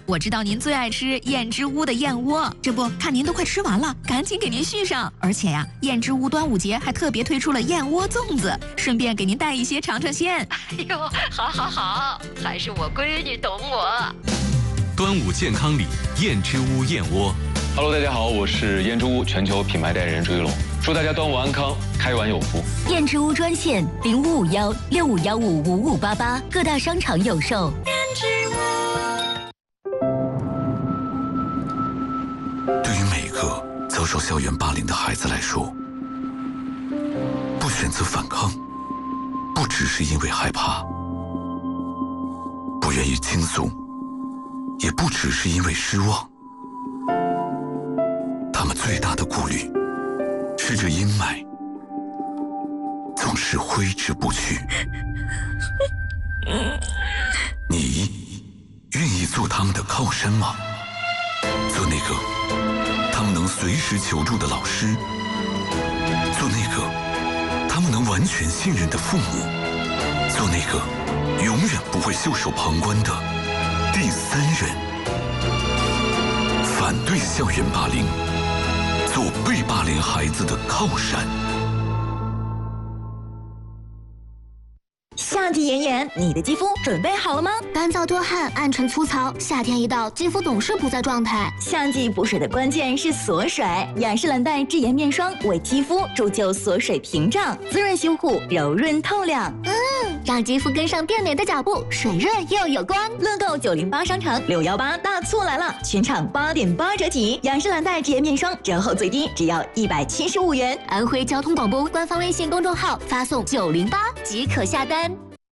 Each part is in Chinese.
我知道您最爱吃燕之屋的燕窝，这不看您都快吃完了，赶紧给您续上。而且呀，燕之屋端午节还特别推出了燕窝粽子，顺便给您带一些尝尝鲜。 哎呦，好，还是我闺女懂我。 端午健康礼，燕之屋燕窝。 Hello， 大家好，我是燕之屋全球品牌代言人朱一龙，祝大家端午安康，开碗有福。 燕之屋专线0551655588，各大商场有售。 燕之屋。 对于每个遭受校园霸凌的孩子来说，不选择反抗，不只是因为害怕，不愿意倾诉，也不只是因为失望。他们最大的顾虑是这阴霾总是挥之不去。你愿意做他们的靠山吗？做那个他们能随时求助的老师，做那个他们能完全信任的父母，做那个永远不会袖手旁观的第三人。反对校园霸凌，做被霸凌孩子的靠山。 夏季炎炎，你的肌肤准备好了吗？ 干燥多汗，暗沉粗糙，夏天一到，肌肤总是不在状态。 夏季补水的关键是锁水，雅诗兰黛智妍面霜为肌肤铸就锁水屏障，滋润修护，柔润透亮。 让肌肤跟上变美的脚步，水润又有光。 乐购908商城618大促来了，全场8.8折起，雅诗兰黛智妍面霜折后最低只要175元。 安徽交通广播官方微信公众号发送908即可下单。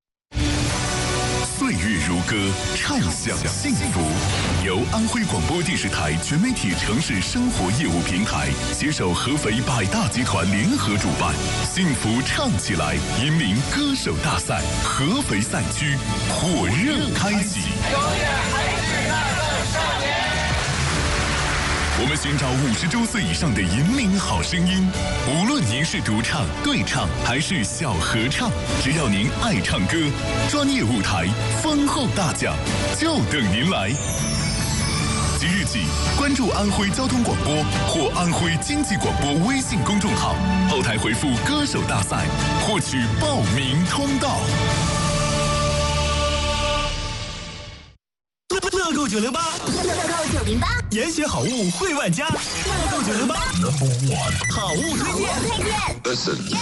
岁月如歌，畅享幸福。由安徽广播电视台全媒体城市生活业务平台携手合肥百大集团联合主办，幸福唱起来引领歌手大赛合肥赛区火热开启。我们寻找50周岁以上的引领好声音，无论您是独唱、对唱还是小合唱，只要您爱唱歌，专业舞台、丰厚大奖就等您来。即日起，关注安徽交通广播或安徽经济广播微信公众号，后台回复“歌手大赛”获取报名通道。 乐购908，严选好物惠万家。乐购908，好物推荐。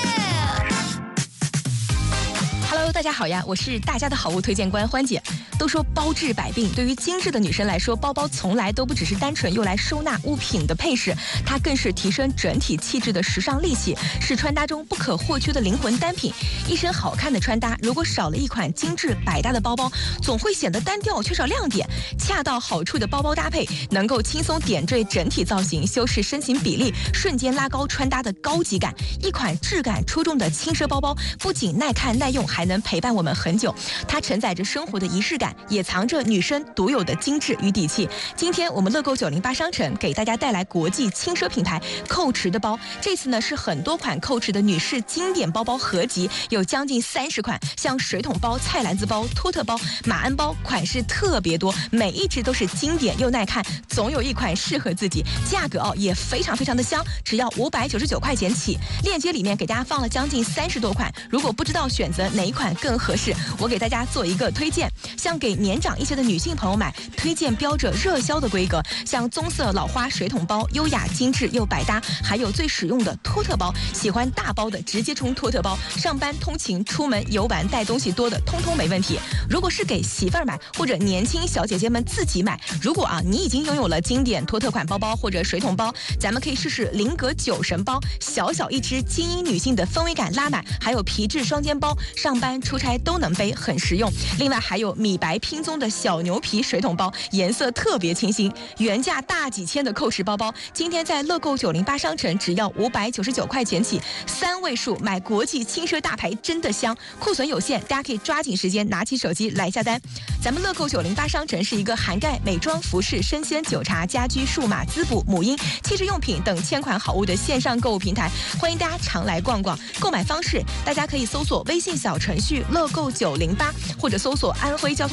Hello， 大家好呀，我是大家的好物推荐官欢姐。都说包治百病，对于精致的女生来说，包包从来都不只是单纯用来收纳物品的配饰，它更是提升整体气质的时尚利器，是穿搭中不可或缺的灵魂单品。一身好看的穿搭，如果少了一款精致百搭的包包，总会显得单调，缺少亮点。恰到好处的包包搭配，能够轻松点缀整体造型，修饰身形比例，瞬间拉高穿搭的高级感。一款质感出众的轻奢包包，不仅耐看耐用，还能陪伴我们很久。它承载着生活的仪式感，也藏着女生独有的精致与底气。今天我们乐购908商城给大家带来国际轻奢品牌蔻驰的包，这次呢是很多款蔻驰的女士经典包包合集，有将近30款，像水桶包、菜篮子包、托特包、马鞍包，款式特别多，每一只都是经典又耐看，总有一款适合自己。价格也非常的香，只要599块钱起。链接里面给大家放了将近30多款，如果不知道选择哪一款更合适，我给大家做一个推荐。像给年长一些的女性朋友买，推荐标着热销的规格，像棕色老花水桶包，优雅精致又百搭，还有最实用的托特包，喜欢大包的直接冲托特包，上班通勤出门游玩带东西多的通通没问题。如果是给媳妇儿买或者年轻小姐姐们自己买，如果你已经拥有了经典托特款包包或者水桶包，咱们可以试试菱格9神包，小小一只，精英女性的氛围感拉满，还有皮质双肩包，上班出差都能背，很实用。另外还有米白拼棕的小牛皮水桶包，颜色特别清新，原价大几千的蔻驰包包，今天在乐购908商城只要599块钱起，3位数买国际轻奢大牌真的香，库存有限，大家可以抓紧时间拿起手机来下单。咱们乐购908商城是一个涵盖美妆、服饰、生鲜、酒茶、家居、数码、滋补、母婴、汽车用品等千款好物的线上购物平台，欢迎大家常来逛逛。购买方式，大家可以搜索微信小程序乐购908，或者搜索安徽交通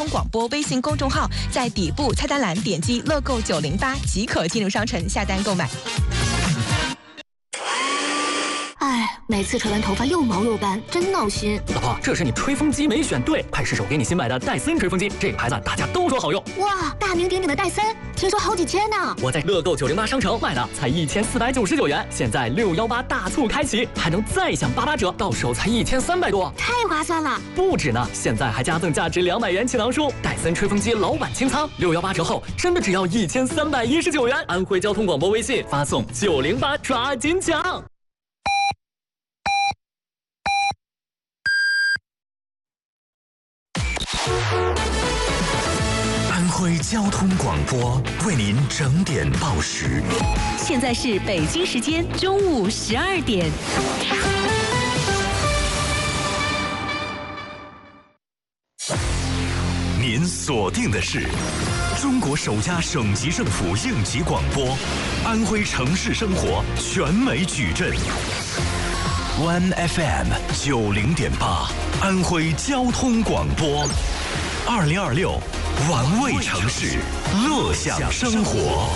通广播微信公众号，在底部菜单栏点击乐购908即可进入商城下单购买。 哎，每次吹完头发又毛又干，真闹心。 老婆，这是你吹风机没选对，快试手给你新买的戴森吹风机，这个牌子大家都说好用。 哇，大名鼎鼎的戴森，听说好几千呢。 我在乐购908商城买的，才1499元，现在618大促开启，还能再享88折，到手才1300多， 太划算了。 不止呢，现在还加赠价值200元气囊书，戴森吹风机老版清仓，618折后真的只要1319元。安徽交通广播微信发送908，抓紧抢。 安徽交通广播为您整点报时。 现在是北京时间中午12点。 您锁定的是中国首家省级政府应急广播，安徽城市生活全美矩阵。One FM 90.8，安徽交通广播，2026玩味城市，乐享生活。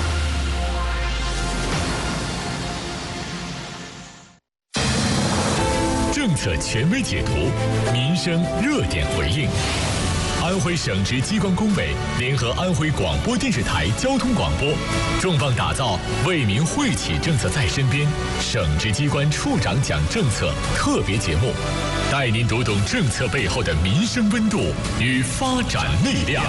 政策权威解读，民生热点回应。安徽省直机关工委联合安徽广播电视台交通广播，重磅打造为民惠企政策在身边省直机关处长讲政策特别节目，带您读懂政策背后的民生温度与发展力量。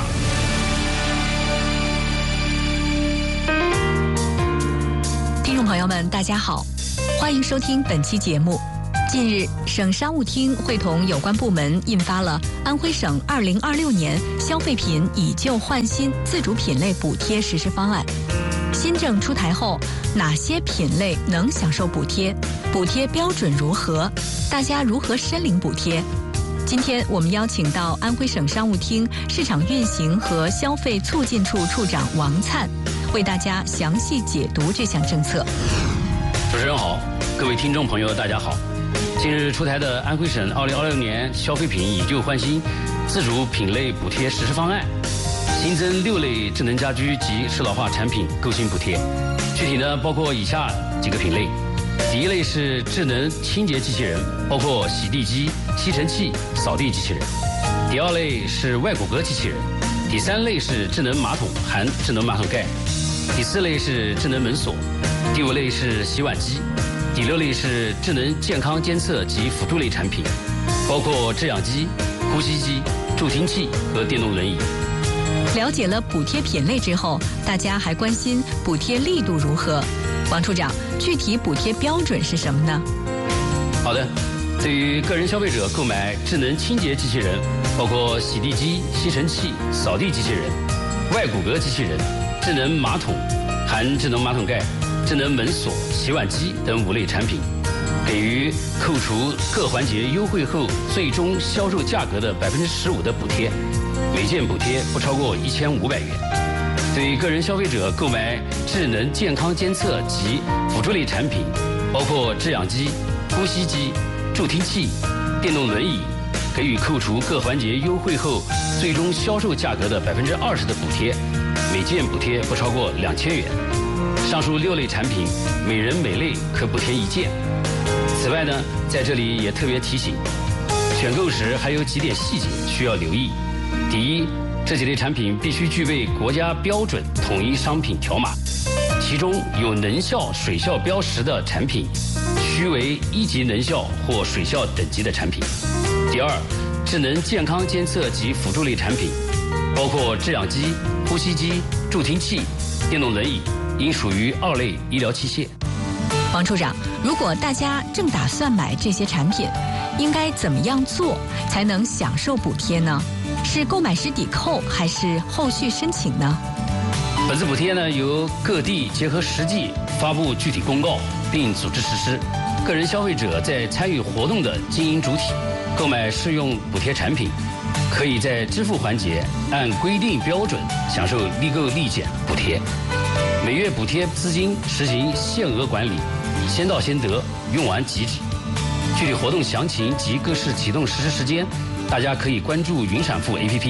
听众朋友们，大家好，欢迎收听本期节目。近日，省商务厅会同有关部门印发了安徽省2026年消费品以旧换新自主品类补贴实施方案。新政出台后，哪些品类能享受补贴？补贴标准如何？大家如何申领补贴？今天我们邀请到安徽省商务厅市场运行和消费促进处处长王灿，为大家详细解读这项政策。 主持人好，各位听众朋友大家好。近日出台的安徽省2026年消费品以旧换新自主品类补贴实施方案，新增6类智能家居及适老化产品购新补贴，具体呢包括以下几个品类。第一类是智能清洁机器人，包括洗地机、吸尘器、扫地机器人。第二类是外骨骼机器人。第三类是智能马桶含智能马桶盖。第四类是智能门锁。第五类是洗碗机。第6类是智能健康监测及辅助类产品，包括制氧机、呼吸机、助听器和电动轮椅。 了解了补贴品类之后，大家还关心补贴力度如何？王处长，具体补贴标准是什么呢？ 好的，对于个人消费者购买智能清洁机器人，包括洗地机、吸尘器、扫地机器人、外骨骼机器人、智能马桶含智能马桶盖、智能门锁、洗碗机等5类产品，给予扣除各环节优惠后最终销售价格的15%的补贴，每件补贴不超过1500元。对个人消费者购买智能健康监测及辅助类产品，包括制氧机、呼吸机、助听器、电动轮椅，给予扣除各环节优惠后最终销售价格的20%的补贴，每件补贴不超过2000元。上述6类产品，每人每类可补贴1件。此外呢，在这里也特别提醒，选购时还有几点细节需要留意。第一，这几类产品必须具备国家标准统一商品条码，其中有能效水效标识的产品，须为1级能效或水效等级的产品。第二，智能健康监测及辅助类产品，包括制氧机、呼吸机、助听器、电动轮椅，应属于2类医疗器械。 王处长，如果大家正打算买这些产品，应该怎么样做才能享受补贴呢？是购买时抵扣，还是后续申请呢？ 本次补贴呢，由各地结合实际发布具体公告，并组织实施。个人消费者在参与活动的经营主体购买适用补贴产品，可以在支付环节按规定标准享受立购立减补贴。每月补贴资金实行限额管理，先到先得，用完即止。具体活动详情及各市启动实施时间，大家可以关注云闪付 APP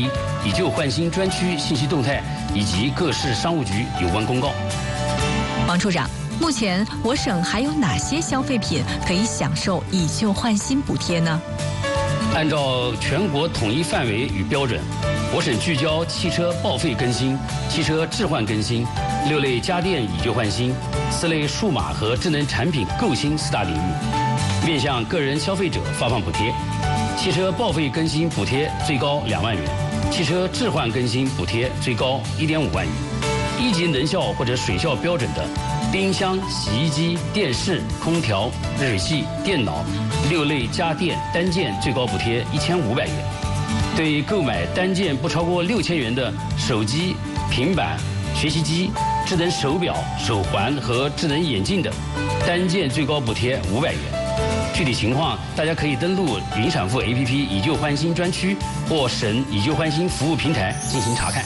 以旧换新专区信息动态以及各市商务局有关公告。 王处长，目前我省还有哪些消费品可以享受以旧换新补贴呢？ 按照全国统一范围与标准，我省聚焦汽车报废更新、汽车置换更新、6类家电以旧换新、4类数码和智能产品购新4大领域，面向个人消费者发放补贴。汽车报废更新补贴最高2万元，汽车置换更新补贴最高1.5万元。1级能效或者水效标准的冰箱、洗衣机、电视、空调、热水器、电脑6类家电单件最高补贴1500元。对购买单件不超过6000元的手机、平板、学习机、智能手表、手环和智能眼镜等，单件最高补贴500元。具体情况，大家可以登录云闪付 APP 以旧换新专区或省以旧换新服务平台进行查看。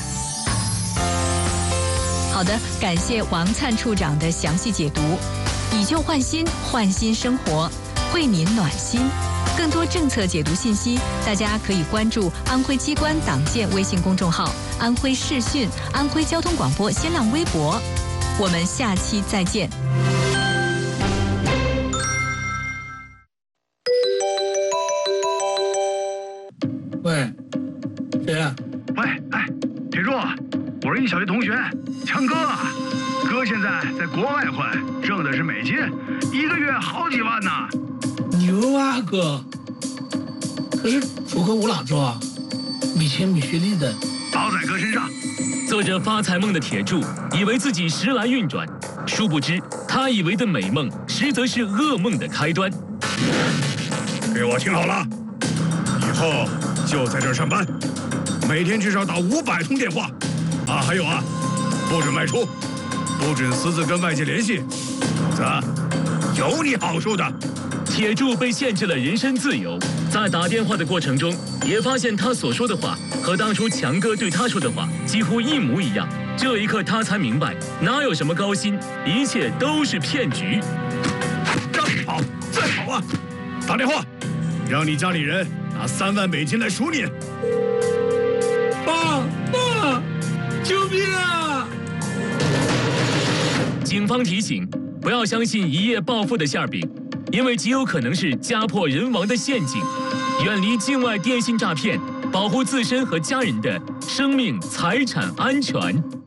好的，感谢王灿处长的详细解读。以旧换新，换新生活，惠民暖心。更多政策解读信息，大家可以关注安徽机关党建微信公众号、安徽视讯、安徽交通广播新浪微博。我们下期再见。 喂，谁呀？ 喂，哎，铁柱，我是你小学同学强哥，哥现在在国外混，挣的是美金，1个月好几万呢。 牛啊哥！可是符合我哪做啊？没钱没学历的， 包在哥身上。 做着发财梦的铁柱，以为自己时来运转，殊不知他以为的美梦，实则是噩梦的开端。 给我听好了，以后就在这儿上班，每天至少打500通电话，啊，还有啊，不准外出，不准私自跟外界联系，否则有你好处的。 铁柱被限制了人身自由，在打电话的过程中，也发现他所说的话和当初强哥对他说的话几乎一模一样。这一刻，他才明白，哪有什么高薪，一切都是骗局。 让你跑，再跑啊！打电话，让你家里人拿3万美金来赎你。 爸，救命啊！ 警方提醒，不要相信一夜暴富的馅饼，因为极有可能是家破人亡的陷阱。远离境外电信诈骗，保护自身和家人的生命财产安全。